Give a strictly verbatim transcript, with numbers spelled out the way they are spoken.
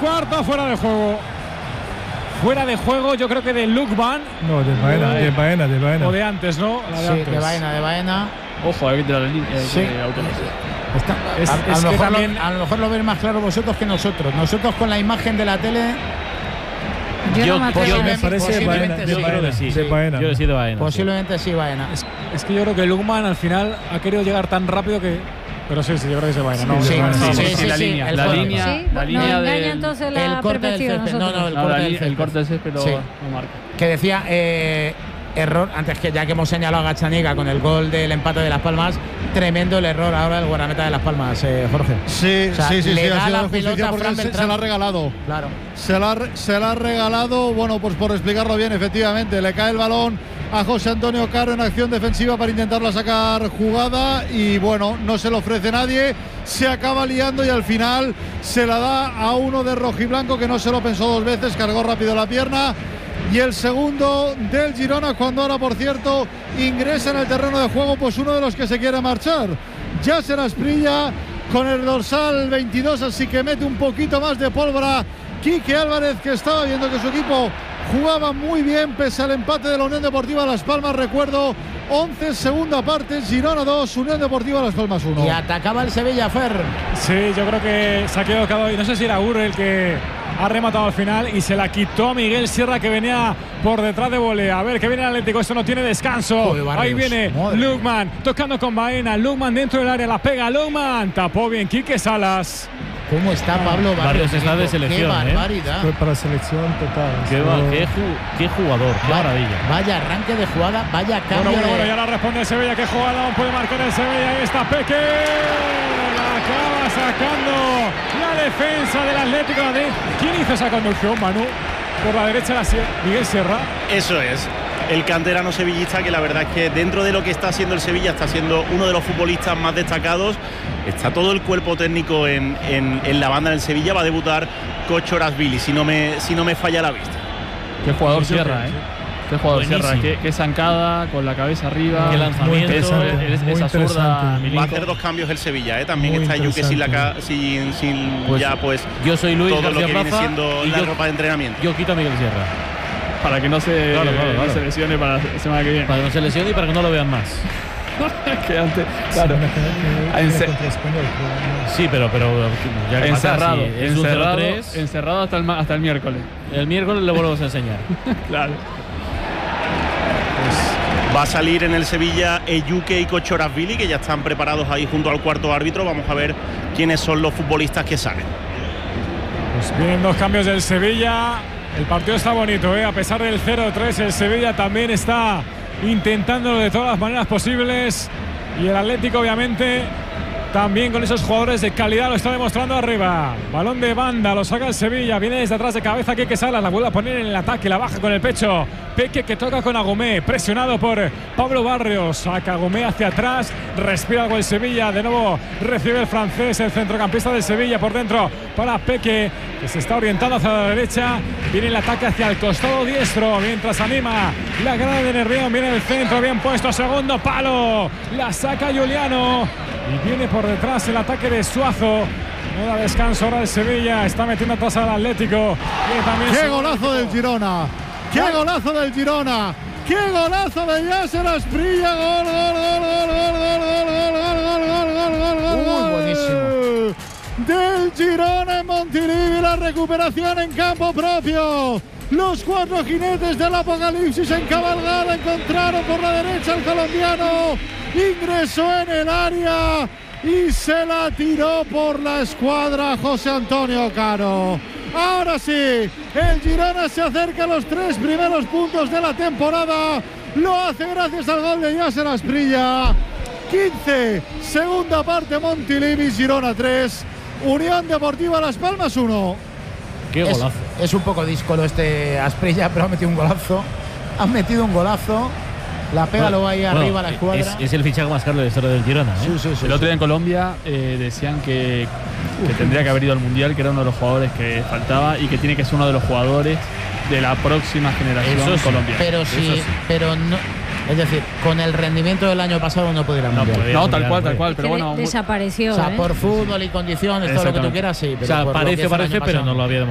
cuarto, fuera de juego. Fuera de juego, yo creo que de Lukman. No, de Baena, de Baena, de Baena. O de antes, ¿no? La de sí, antes. de Baena, de Baena. Ojo, hay que tirar el línea. Sí. Está, Es, a, es a, lo que mejor también, lo, a lo mejor lo veis más claro vosotros que nosotros. Nosotros con la imagen de la tele. Yo, Yo- no me atrevo. yo- Me parece de Baena, posiblemente de sí. Baena, sí. de Baena. Yo decido Baena. Posiblemente sí, Baena. es, es que yo creo que Lukman al final ha querido llegar tan rápido que. Pero sí, sí, yo creo que se vaina, ¿no? Sí, de Baena. sí, Sí, sí, sí, sí, la sí, línea, el la corte. línea, Sí, la nos línea engaña del- entonces el la corte del perspectiva césped. No, nosotros. no, el No, corte la del li- el césped. corte del césped Sí. no marca. Que decía eh, error, antes que ya que hemos señalado a Gazzaniga con el gol del empate de Las Palmas, tremendo el error ahora del guardameta de Las Palmas, eh, Jorge. Sí, O sea, sí, sí, le sí, da ha sido la de justicia pelota a porque Fran se, Beltrán. se la ha regalado. Claro. Se la, ha- se la ha regalado, bueno, pues por explicarlo bien, efectivamente, le cae el balón a José Antonio Caro en acción defensiva para intentarla sacar jugada y bueno, no se le ofrece nadie, se acaba liando y al final se la da a uno de rojiblanco que no se lo pensó dos veces, cargó rápido la pierna. Y el segundo del Girona, cuando ahora, por cierto, ingresa en el terreno de juego, pues uno de los que se quiere marchar. Yasser Asprilla con el dorsal veintidós, así que mete un poquito más de pólvora Quique Álvarez, que estaba viendo que su equipo jugaba muy bien pese al empate de la Unión Deportiva Las Palmas. Recuerdo, once, segunda parte, Girona dos, Unión Deportiva Las Palmas uno. Y atacaba el Sevilla, Fer. Sí, yo creo que se ha equivocado y no sé si era Ur el que ha rematado al final y se la quitó a Miguel Sierra, que venía por detrás de volea. A ver, que viene el Atlético, esto no tiene descanso. Joder, Barrios. Ahí viene Madre. Lukman tocando con Baena. Lukman dentro del área, la pega Lukman. Tapó bien Quique Salas. ¿Cómo está Pablo Barrios? Barrios está de Qué selección, ¿eh? barbaridad. Fue para selección total. Qué, Esto- va- qué, ju- qué jugador, qué Vaya- maravilla. Vaya arranque de jugada, vaya cambio Bueno, bueno, bueno, de... ya la responde el Sevilla. ¿Qué jugada puede marcar el Sevilla? Ahí está Peque. La acaba sacando la defensa del Atlético de Madrid. ¿Quién hizo esa conducción, Manu? Por la derecha, la Sie- Miguel Sierra. Eso es. El canterano sevillista, que la verdad es que dentro de lo que está haciendo el Sevilla está siendo uno de los futbolistas más destacados. Está todo el cuerpo técnico en, en, en la banda del Sevilla. Va a debutar Kochorashvili, si no me, si no me falla la vista. Qué jugador Yo creo Sierra, que ¿eh? sí. Qué jugador Buenísimo. Sierra. Qué, qué zancada con la cabeza arriba. Qué lanzamiento. Eso, Muy es, es, interesante, esa muy zurda. interesante. Va a Milinkovic. hacer dos cambios el Sevilla, ¿eh? También Muy está Yuke sin, la ca- interesante. sin, sin Pues ya pues yo soy Luis todo lo García que viene Plaza siendo y la yo- ropa de entrenamiento. Yo quito a Miguel Sierra Para que no se, Claro, claro, no claro. se lesione para la semana que viene. para que no se lesione y para que no lo vean más. que antes, claro. Semana que viene Ense- contra Español, creo, ¿no? Sí, pero, pero ya que Encerrado, pasa, si es un encerrado, cero tres, encerrado hasta el, ma- hasta el miércoles. el miércoles le volvemos a enseñar. Claro. Va a salir en el Sevilla Eyuke y Kochorashvili, que ya están preparados ahí junto al cuarto árbitro. Vamos a ver quiénes son los futbolistas que salen. Pues vienen dos cambios del Sevilla. El partido está bonito, ¿eh? A pesar del cero tres, el Sevilla también está intentándolo de todas las maneras posibles. Y el Atlético, obviamente, también con esos jugadores de calidad lo está demostrando arriba. Balón de banda, lo saca el Sevilla. Viene desde atrás de cabeza Quique Salas, la vuelve a poner en el ataque, la baja con el pecho. Peque, que toca con Agomé, presionado por Pablo Barrios. Saca Agomé hacia atrás, respira algo el Sevilla. De nuevo recibe el francés, el centrocampista del Sevilla, por dentro para Peque, que se está orientando hacia la derecha. Viene el ataque hacia el costado diestro, mientras anima la grada de Nervión. Viene el centro, bien puesto, segundo palo. La saca Juliano. Y viene por detrás el ataque de Suazo. No da descanso ahora el Sevilla. Está metiendo atrás al Atlético. Y también ¡Qué su- golazo del Girona! ¡Qué golazo del Girona! ¡Qué golazo de Yasser Asprilla! ¡Gol, gol, gol, gol, gol, gol, gol, gol, gol, gol, gol, Uy, gol! buenísimo. Del Girona en Montilivi, la recuperación en campo propio. Los cuatro jinetes del apocalipsis en cabalgada encontraron por la derecha al colombiano. Ingresó en el área y se la tiró por la escuadra José Antonio Caro. Ahora sí, el Girona se acerca a los tres primeros puntos de la temporada. Lo hace gracias al gol de Yasser Asprilla. quince, segunda parte, Montilivi, Girona tres, Unión Deportiva Las Palmas uno. Qué Es, golazo. es un poco díscolo este Asprilla, pero ha metido un golazo. Han metido un golazo. La pega luego ahí Bueno, arriba a la escuadra. Es, es el fichaje más caro de la historia del Girona, ¿eh? Sí, sí, sí, El otro sí. día en Colombia eh, decían que, que tendría que haber ido al Mundial, que era uno de los jugadores que faltaba y que tiene que ser uno de los jugadores de la próxima generación Eso sí, colombiana. Pero sí, Eso sí. pero no. Es decir, con el rendimiento del año pasado no puede ir al No Mundial. puede. No, tal Mundial, cual, tal puede. cual, pero Que bueno. de- desapareció. O sea, ¿eh? por fútbol y condiciones, todo lo que tú Exactamente. quieras, sí. O Pero sea, por lo que parece, hizo el parece, año pero pasado. no lo había demostrado.